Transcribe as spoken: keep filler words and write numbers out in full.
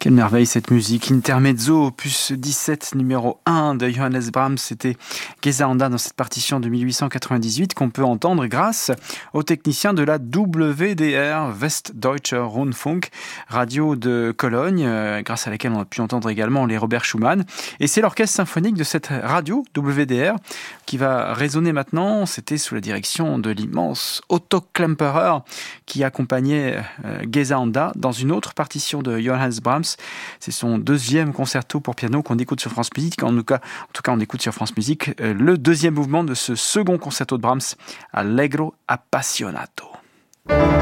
Quelle merveille cette musique. Intermezzo, opus dix-sept, numéro un de Johannes Brahms. C'était Gesanda dans cette partition de mille huit cent quatre-vingt-dix-huit qu'on peut entendre grâce aux techniciens de la W D R, Westdeutscher Rundfunk, radio de Cologne, euh, grâce à laquelle on a pu entendre également les Robert Schumann. Et c'est l'orchestre symphonique de cette radio W D R qui va résonner maintenant. C'était sous la direction de l'immense Otto Klemperer qui accompagnait euh, Gesanda dans une autre partition de Johannes Brahms. C'est son deuxième concerto pour piano qu'on écoute sur France Musique. En tout cas, en tout cas on écoute sur France Musique euh, le deuxième mouvement de ce second concerto de Brahms, Allegro Appassionato.